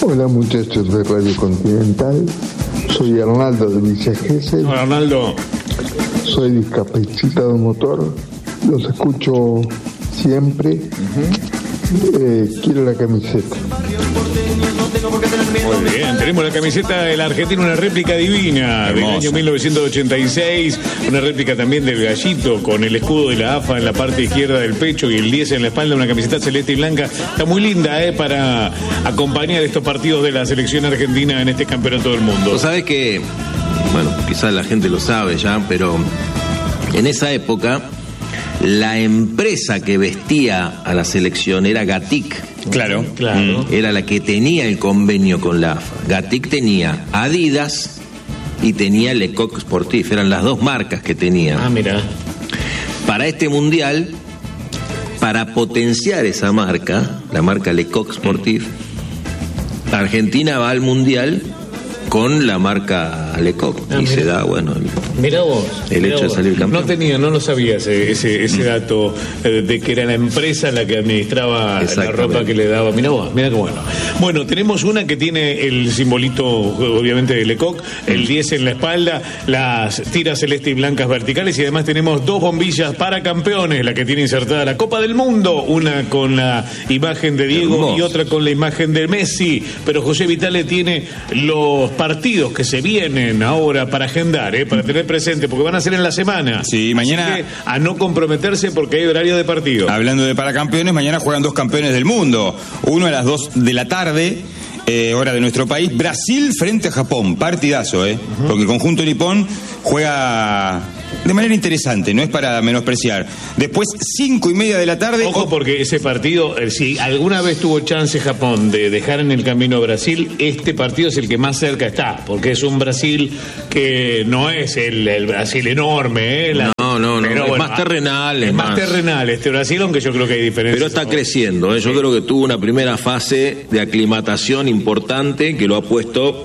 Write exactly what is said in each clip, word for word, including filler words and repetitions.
Hola muchachos de Radio Continental, soy Arnaldo de Villa Gesell. Hola Arnaldo. Soy discapacitado motor, los escucho siempre. Uh-huh. eh, quiero la camiseta. Muy bien, tenemos la camiseta de la Argentina, una réplica divina. Hermosa. Del año mil novecientos ochenta y seis, una réplica también del gallito con el escudo de la A F A en la parte izquierda del pecho y el diez en la espalda, una camiseta celeste y blanca. Está muy linda, ¿eh? Para acompañar estos partidos de la selección argentina en este campeonato del mundo. Vos sabés que, bueno, quizás la gente lo sabe ya, pero en esa época la empresa que vestía a la selección era Gatic. Claro, claro. Era la que tenía el convenio con la A F A. Gatic tenía Adidas y tenía Lecoq Sportif. Eran las dos marcas que tenía. Ah, mira. Para este mundial, para potenciar esa marca, la marca Lecoq Sportif, Argentina va al mundial con la marca Lecoq. Ah, y mira. Se da, bueno, el, mirá vos, el mirá hecho vos. de salir campeón. No tenía, no lo sabía ese, ese, ese dato eh, de que era la empresa la que administraba la ropa que le daba. Mirá vos, mirá qué bueno. Bueno, tenemos una que tiene el simbolito, obviamente, de Lecoq, el diez en la espalda, las tiras celeste y blancas verticales, y además tenemos dos bombillas para campeones, la que tiene insertada la Copa del Mundo, una con la imagen de Diego Hermoso. Y otra con la imagen de Messi. Pero José Vitale tiene los partidos que se vienen ahora para agendar, ¿eh? Para tener presente, porque van a ser en la semana. Sí, mañana. Así que a no comprometerse porque hay horario de partido. Hablando de paracampeones, mañana juegan dos campeones del mundo. Uno a las dos de la tarde, eh, hora de nuestro país, Brasil frente a Japón. Partidazo, ¿eh? Uh-huh. Porque el conjunto nipón juega de manera interesante, no es para menospreciar. Después, cinco y media de la tarde. Ojo, porque ese partido, si alguna vez tuvo chance Japón de dejar en el camino a Brasil, este partido es el que más cerca está, porque es un Brasil que no es el, el Brasil enorme, ¿eh? La, no, no, no, pero, es bueno, más terrenal. Es es más, más terrenal este Brasil, aunque yo creo que hay diferencias. Pero está creciendo, ¿eh? Yo sí. creo que tuvo una primera fase de aclimatación importante que lo ha puesto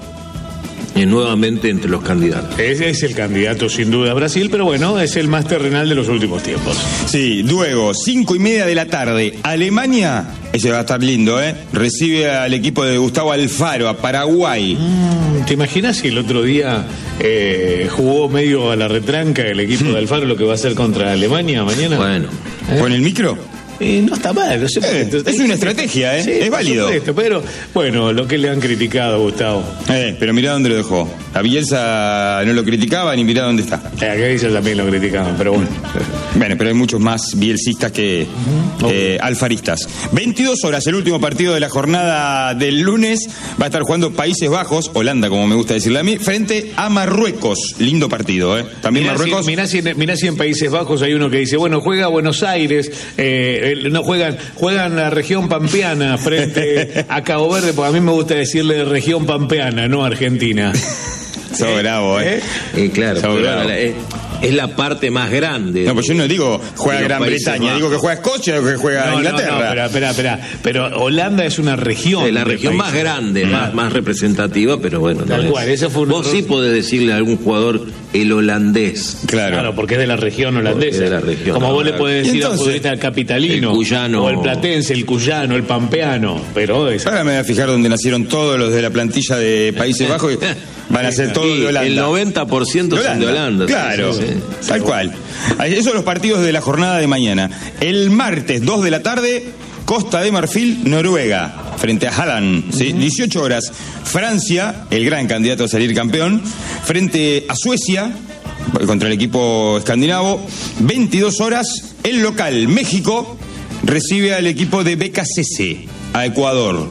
y nuevamente entre los candidatos. Ese es el candidato sin duda a Brasil, pero bueno, es el más terrenal de los últimos tiempos. Sí, luego, cinco y media de la tarde, Alemania, ese va a estar lindo, ¿eh? Recibe al equipo de Gustavo Alfaro, a Paraguay. Mm, ¿te imaginas si el otro día eh, jugó medio a la retranca el equipo de Alfaro lo que va a hacer contra Alemania mañana? Bueno. ¿Eh? ¿Con el micro? Eh, no está mal, no sé por eh, es una estrategia, ¿eh? Sí, es válido. Supuesto, pero bueno, lo que le han criticado, Gustavo. Eh, pero mirá dónde lo dejó. A Bielsa no lo criticaban y mirá dónde está. Eh, a Bielsa también lo criticaban, pero bueno. Bueno, pero hay muchos más bielsistas que uh-huh. eh, alfaristas. veintidós horas, el último partido de la jornada del lunes. Va a estar jugando Países Bajos, Holanda, como me gusta decirle a mí, frente a Marruecos. Lindo partido, ¿eh? También mirá Marruecos. Si, mirá, si en, mirá si en Países Bajos hay uno que dice, bueno, juega Buenos Aires, eh, no juegan, juegan la región pampeana frente a Cabo Verde, porque a mí me gusta decirle región pampeana, no Argentina. Sos ¿Eh? bravo, ¿eh? eh claro, Sos bravo. La, eh, es la parte más grande. No, pues yo no digo juega Gran Bretaña, bajos. Digo que juega Escocia o que juega no, Inglaterra. No, no, espera, espera, espera. Pero Holanda es una región. Es la región más grande, más, más representativa, pero bueno. Tal no cual, eso fue un Vos error. Sí podés decirle a algún jugador el holandés. Claro. Claro, porque es de la región holandesa. De la región. Como no, vos le podés decir entonces, al futbolista el capitalino, el cuyano, o el platense, el cuyano, el pampeano. Pero es... Ahora me voy a fijar dónde nacieron todos los de la plantilla de Países Bajos. Van a ser todos de Holanda. El noventa por ciento son de Holanda. Claro, sí, sí, sí. Tal cual. Esos son los partidos de la jornada de mañana. El martes, dos de la tarde, Costa de Marfil, Noruega, frente a Haaland. ¿Sí? Uh-huh. dieciocho horas, Francia, el gran candidato a salir campeón, frente a Suecia, contra el equipo escandinavo. veintidós horas, el local, México, recibe al equipo de B K C C, a Ecuador.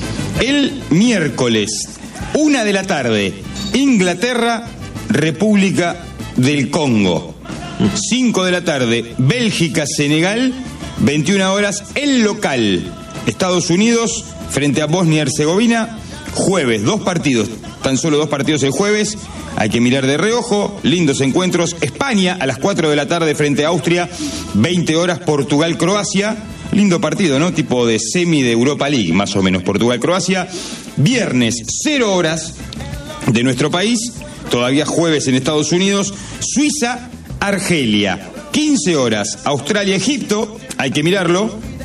El miércoles, una de la tarde, Inglaterra, República del Congo. cinco de la tarde, Bélgica, Senegal. veintiuna horas, el local, Estados Unidos frente a Bosnia y Herzegovina. Jueves, dos partidos, tan solo dos partidos el jueves. Hay que mirar de reojo, lindos encuentros. España a las cuatro de la tarde frente a Austria. veinte horas, Portugal, Croacia. Lindo partido, ¿no? Tipo de semi de Europa League, más o menos, Portugal-Croacia. Viernes, cero horas de nuestro país. Todavía jueves en Estados Unidos. Suiza, Argelia. quince horas, Australia-Egipto. Hay que mirarlo.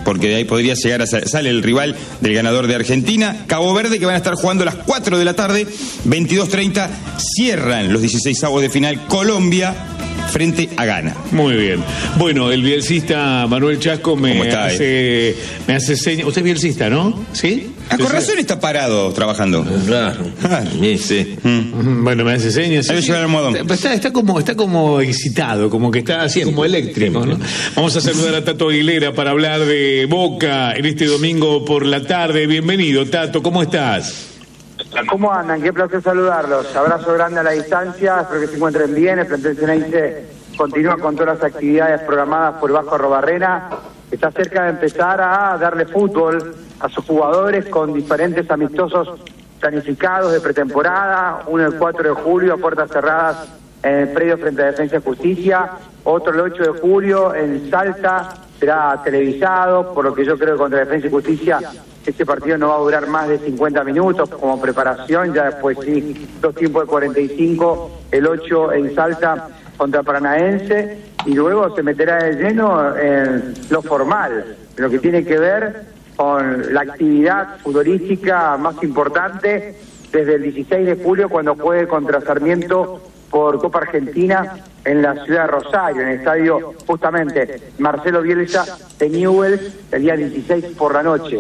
porque de ahí podría llegar a sale el rival del ganador de Argentina. Cabo Verde, que van a estar jugando a las cuatro de la tarde, veintidós treinta, cierran los dieciseisavos de final Colombia frente a Ghana. Muy bien. Bueno, el bielcista Manuel Chasco me está, hace eh? me hace señas. Usted es bielcista, ¿no? ¿Sí? Ah, con razón está parado trabajando. Claro. Ah, sí, sí. Mm. Bueno, me hace señas. Ahí Sí, lleva el almohadón. Está, está, está como está como excitado, como que está así como eléctrico, ¿no? Vamos a saludar a Tato Aguilera para hablar de Boca en este domingo por la tarde. Bienvenido, Tato, ¿cómo estás? ¿Cómo andan? Qué placer saludarlos. Abrazo grande a la distancia, espero que se encuentren bien. El plantel Ceneice continúa con todas las actividades programadas por Vasco Arrobarrena. Está cerca de empezar a darle fútbol a sus jugadores con diferentes amistosos planificados de pretemporada. Uno el cuatro de julio a puertas cerradas en el predio frente a Defensa y Justicia. Otro el ocho de julio en Salta. Será televisado, por lo que yo creo que contra Defensa y Justicia este partido no va a durar más de cincuenta minutos como preparación, ya después sí, dos tiempos de cuarenta y cinco, el ocho en Salta contra Paranaense, y luego se meterá de lleno en lo formal, lo que tiene que ver con la actividad futbolística más importante desde el dieciséis de julio cuando juegue contra Sarmiento por Copa Argentina en la ciudad de Rosario, en el estadio justamente Marcelo Bielsa de Newell's, el día dieciséis por la noche.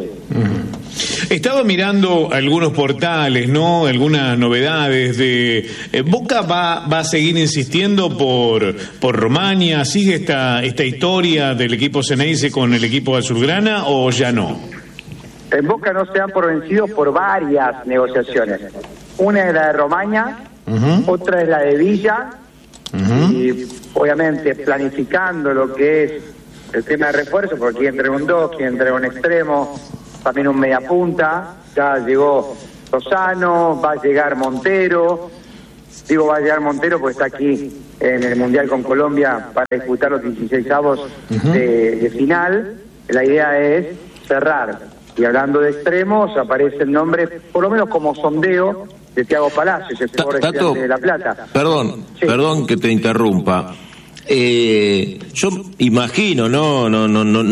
Mm. Estaba mirando algunos portales, ¿no? Algunas novedades de eh, Boca va va a seguir insistiendo por por Romaña. ¿Sigue esta esta historia del equipo Ceneice con el equipo azulgrana o ya no? En Boca no se dan por vencidos por varias negociaciones. Una es la de Romaña, uh-huh. Otra es la de Villa, uh-huh. Y obviamente planificando lo que es el tema de refuerzo, porque quien entrega un dos, quien entrega un extremo, también un media punta. Ya llegó Lozano, va a llegar Montero. Digo va a llegar Montero porque está aquí en el Mundial con Colombia para disputar los dieciseisavos uh-huh. de, de final. La idea es cerrar. Y hablando de extremos, aparece el nombre, por lo menos como sondeo, de Thiago Palacios, el jugador Tato, de La Plata. Perdón, sí. perdón que te interrumpa. Eh, yo imagino, no, no, no, no.